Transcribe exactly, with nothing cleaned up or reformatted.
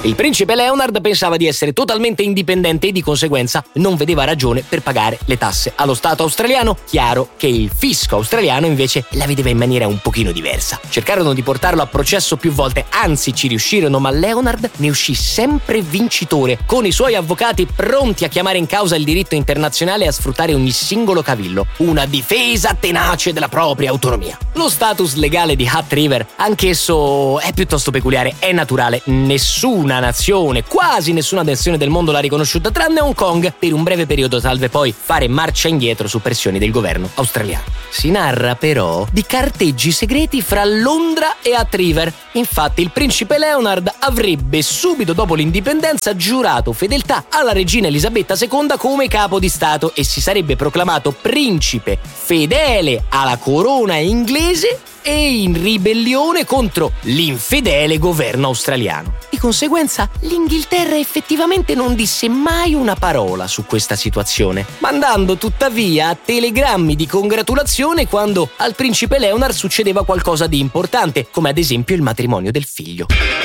Il principe Leonard pensava di essere totalmente indipendente e di conseguenza non vedeva ragione per pagare le tasse allo Stato australiano. Chiaro che il fisco australiano invece la vedeva in maniera un pochino diversa. Cercarono di portarlo a processo più volte, anzi ci riuscirono, ma Leonard ne uscì sempre vincitore, con i suoi avvocati pronti a chiamare in causa il diritto internazionale e a sfruttare ogni singolo cavillo. Una difesa tenace della propria autonomia. Lo status legale di Hutt River, anch'esso è piuttosto peculiare, è naturale. Nessuna nazione, quasi nessuna nazione del mondo l'ha riconosciuta, tranne Hong Kong, per un breve periodo, salve poi fare marcia indietro su pressioni del governo australiano. Si narra però di carteggi segreti fra Londra e Hutt River. Infatti il principe Leonard avrebbe subito dopo l'indipendenza giurato fedeltà alla regina Elisabetta seconda come capo di Stato e si sarebbe proclamato principe fedele alla corona inglese e in ribellione contro l'infedele governo australiano. Di conseguenza, l'Inghilterra effettivamente non disse mai una parola su questa situazione, mandando tuttavia telegrammi di congratulazione quando al principe Leonard succedeva qualcosa di importante, come ad esempio il matrimonio del figlio.